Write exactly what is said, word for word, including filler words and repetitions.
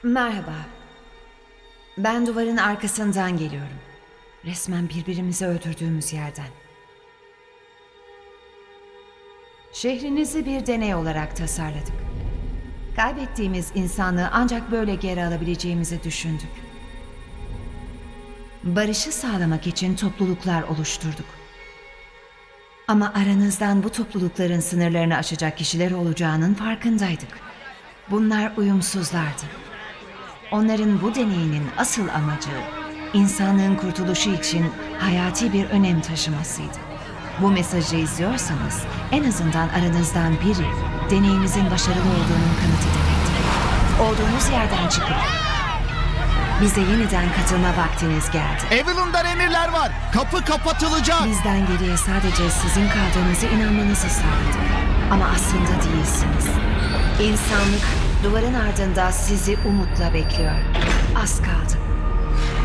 Merhaba. Ben duvarın arkasından geliyorum. Resmen birbirimizi öldürdüğümüz yerden. Şehrinizi bir deney olarak tasarladık. Kaybettiğimiz insanlığı ancak böyle geri alabileceğimizi düşündük. Barışı sağlamak için topluluklar oluşturduk. Ama aranızdan bu toplulukların sınırlarını aşacak kişiler olacağının farkındaydık. Bunlar uyumsuzlardı. Onların bu deneyinin asıl amacı, insanlığın kurtuluşu için hayati bir önem taşımasıydı. Bu mesajı izliyorsanız, en azından aranızdan biri deneyimizin başarılı olduğunun kanıtı demektir. Olduğunuz yerden çıkıp bize yeniden katılma vaktiniz geldi. Evelyn'dan emirler var. Kapı kapatılacak. Bizden geriye sadece sizin kaldığınızı inanmanızı sağladık. Ama aslında değilsiniz. İnsanlık duvarın ardında sizi umutla bekliyor. Az kaldı.